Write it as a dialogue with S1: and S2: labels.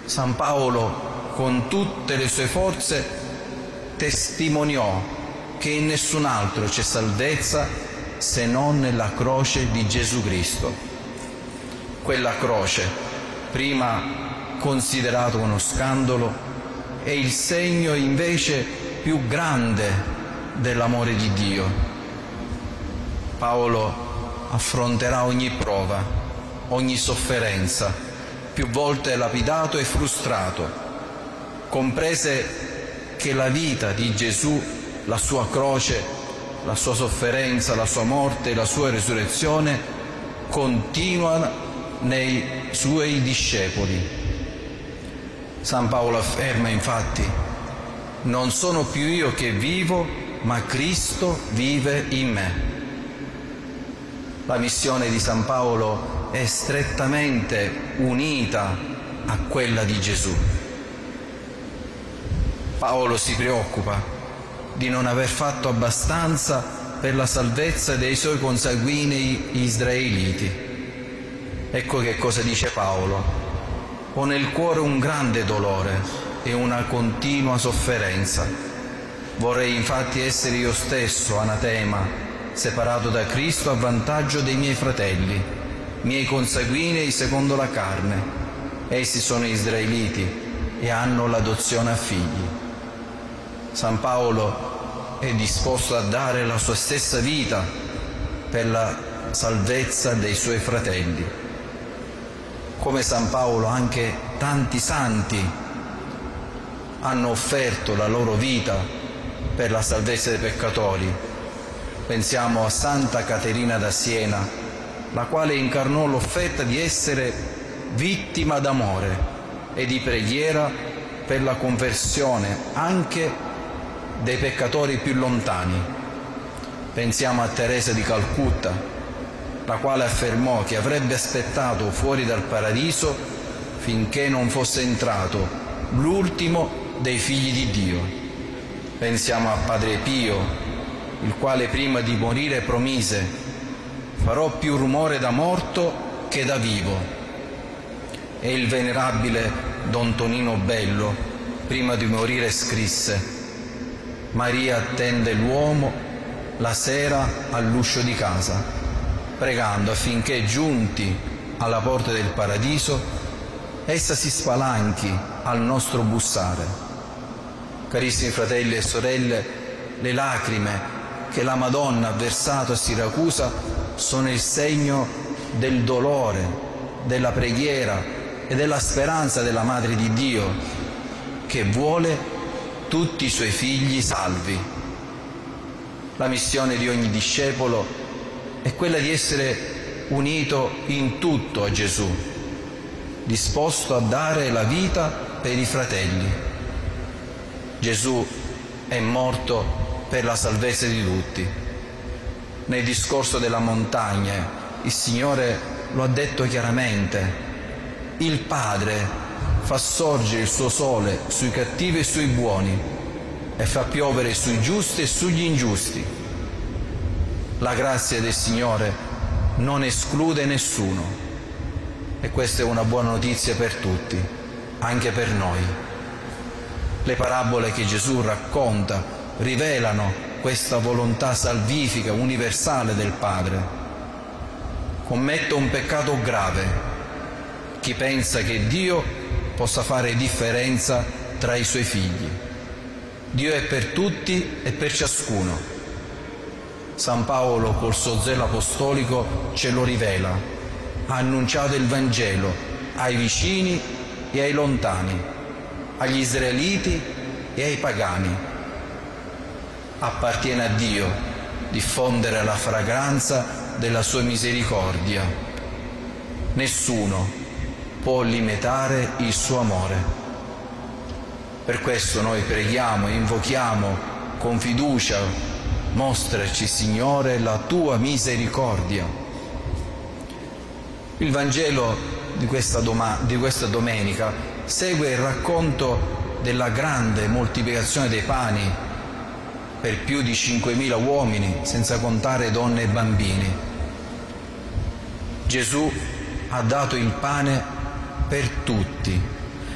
S1: San Paolo, con tutte le sue forze, testimoniò che in nessun altro c'è salvezza se non nella croce di Gesù Cristo. Quella croce, prima considerato uno scandalo, è il segno invece più grande dell'amore di Dio. Paolo affronterà ogni prova, ogni sofferenza, più volte lapidato e frustrato, comprese che la vita di Gesù, la sua croce, la sua sofferenza, la sua morte e la sua risurrezione continua nei suoi discepoli. San Paolo afferma infatti: non sono più io che vivo, ma Cristo vive in me. La missione di San Paolo è strettamente unita a quella di Gesù. Paolo si preoccupa di non aver fatto abbastanza per la salvezza dei suoi consanguinei israeliti. Ecco che cosa dice Paolo: ho nel cuore un grande dolore e una continua sofferenza. Vorrei infatti essere io stesso anatema, separato da Cristo a vantaggio dei miei fratelli, miei consanguinei secondo la carne. Essi sono israeliti e hanno l'adozione a figli. San Paolo è disposto a dare la sua stessa vita per la salvezza dei suoi fratelli. Come San Paolo, anche tanti santi hanno offerto la loro vita per la salvezza dei peccatori. Pensiamo a Santa Caterina da Siena, la quale incarnò l'offerta di essere vittima d'amore e di preghiera per la conversione anche dei peccatori più lontani. Pensiamo a Teresa di Calcutta, la quale affermò che avrebbe aspettato fuori dal paradiso finché non fosse entrato l'ultimo dei figli di Dio. Pensiamo a Padre Pio, il quale prima di morire promise: farò più rumore da morto che da vivo. E il venerabile Don Tonino Bello, prima di morire, scrisse: Maria attende l'uomo la sera all'uscio di casa, pregando affinché, giunti alla porta del paradiso, essa si spalanchi al nostro bussare. Carissimi fratelli e sorelle, le lacrime che la Madonna ha versato a Siracusa sono il segno del dolore, della preghiera e della speranza della Madre di Dio, che vuole tutti i suoi figli salvi. La missione di ogni discepolo è quella di essere unito in tutto a Gesù, disposto a dare la vita per i fratelli. Gesù è morto per la salvezza di tutti. Nel discorso della montagna il Signore lo ha detto chiaramente: il Padre fa sorgere il suo sole sui cattivi e sui buoni e fa piovere sui giusti e sugli ingiusti. La grazia del Signore non esclude nessuno, e questa è una buona notizia per tutti, anche per noi. Le parabole che Gesù racconta rivelano questa volontà salvifica universale del Padre. Commette un peccato grave chi pensa che Dio possa fare differenza tra i suoi figli. Dio è per tutti e per ciascuno. San Paolo, col suo zelo apostolico, ce lo rivela: ha annunciato il Vangelo ai vicini e ai lontani, agli israeliti e ai pagani. Appartiene a Dio diffondere la fragranza della sua misericordia. Nessuno può limitare il suo amore. Per questo noi preghiamo e invochiamo con fiducia: mostraci, Signore, la tua misericordia. Il Vangelo di questa domenica segue il racconto della grande moltiplicazione dei pani per più di 5.000 uomini, senza contare donne e bambini. Gesù ha dato il pane per tutti,